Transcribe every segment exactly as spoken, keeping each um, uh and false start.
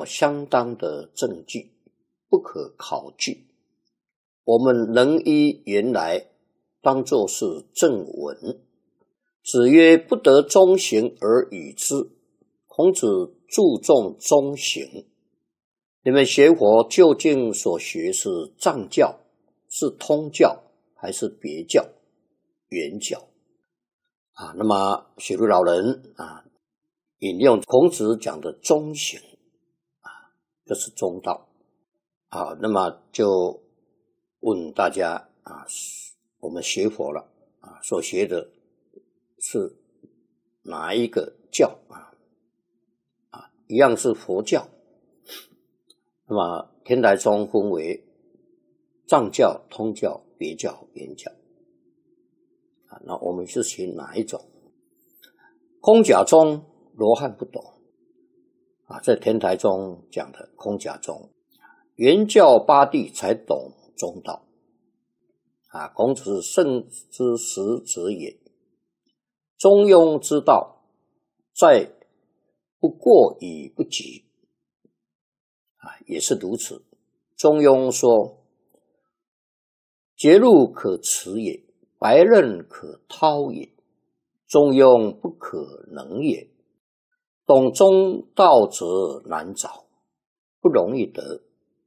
相当的证据，不可考据。我们能依原来当作是正文。子曰：不得中行而与之。孔子注重中行。你们学佛究竟所学是藏教，是通教，还是别教、原教？啊，那么雪茹老人啊，引用孔子讲的中行啊，就是中道。好，那么就问大家啊，我们学佛了啊，所学的是哪一个教啊？啊，一样是佛教。那么天台宗分为藏教、通教、别教、原教。啊，那我们是学哪一种？空假宗罗汉不懂啊，在天台宗讲的空假宗，原教八地才懂中道啊。孔子圣之时者也，中庸之道，在不过与不及啊，也是如此。中庸说：绝路可持也，白刃可掏也，中庸不可能也。懂中道者难找，不容易得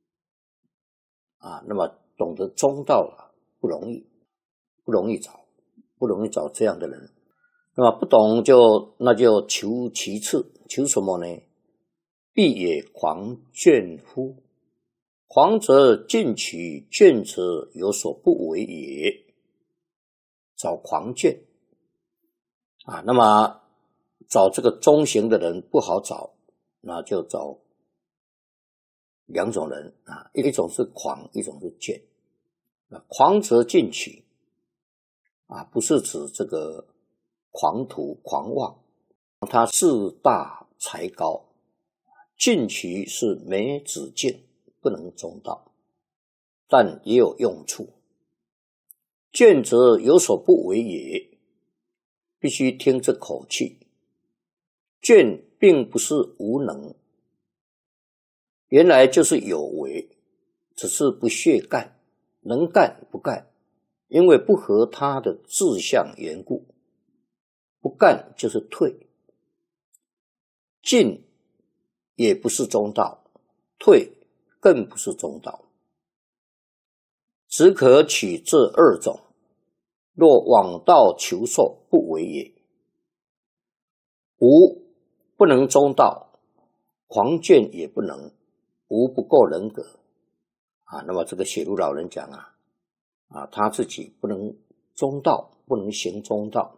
啊。那么懂得中道啊，不容易，不容易找，不容易找这样的人。那么不懂就那就求其次，求什么呢？必也狂倦乎？狂则进取，倦则有所不为也。找狂倦啊，那么找这个中行的人不好找，那就找两种人啊，一种是狂，一种是倦。那狂则进取啊，不是指这个狂徒、狂妄，他志大才高。进取是没止境，不能中道，但也有用处。倦则有所不为也，必须听这口气。倦并不是无能，原来就是有为，只是不屑干，能干不干，因为不合他的志向缘故，不干就是退。进也不是中道，退更不是中道，只可取这二种。若往道求受，不为也。无不能中道，狂倦也不能，无不够人格啊。那么这个雪茹老人讲啊，啊他自己不能中道，不能行中道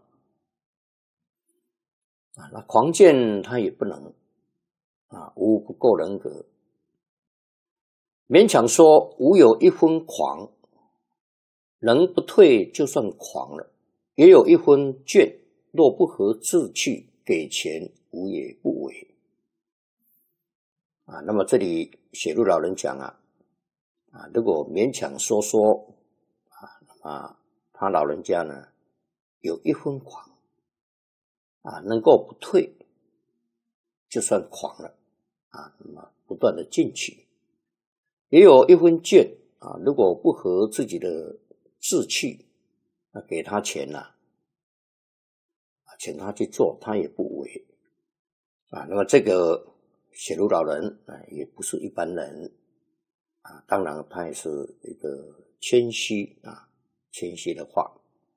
啊。那狂倦他也不能啊，无不够人格。勉强说无有一分狂，人不退就算狂了，也有一分倦，若不合志趣，给钱无也不为啊。那么这里雪茹老人讲啊，啊如果勉强说说啊，那么他老人家呢有一分狂啊，能够不退就算狂了啊，那么不断的进取，也有一分倦啊，如果不合自己的志趣，那给他钱了、啊，请他去做，他也不为啊。那么这个雪茹老人啊，也不是一般人啊，当然他也是一个谦虚啊，谦虚的话，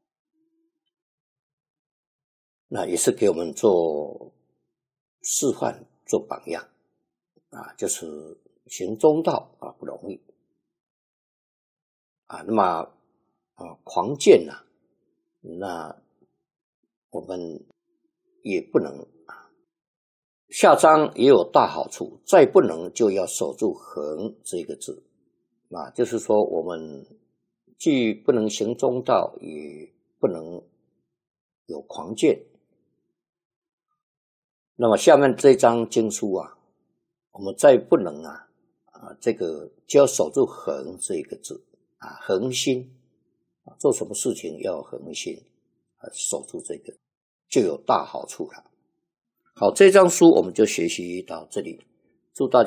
那也是给我们做示范、做榜样啊，就是行中道啊不容易啊。那么啊，狂健啊，那我们也不能啊。下章也有大好处，再不能就要守住恒这个字啊，就是说我们既不能行中道，也不能有狂健。那么下面这章经书啊，我们再不能啊啊这个就要守住恒这个字啊，恒心。做什么事情要恒心，守住这个就有大好处了。好，这张书我们就学习到这里，祝大家